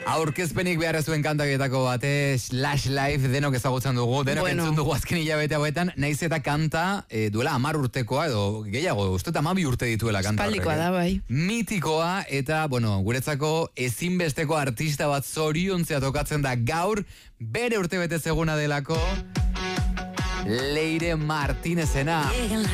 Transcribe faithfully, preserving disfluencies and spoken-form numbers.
Aurkezpenik behar zuen kantakietako bate, Slash Life, denok ezagutzen dugu, denok Bueno. entzun dugu azken hilabete hauetan, naiz eta kanta e, duela amar urtekoa, edo gehiago, uste eta amabi urte dituela kanta horrek. Espaldikoa da, bai. Mitikoa, eta, bueno, guretzako ezinbesteko artista bat zoriontzea tokatzen da gaur, bere urte bete zeguna delako, Leire Martinezena.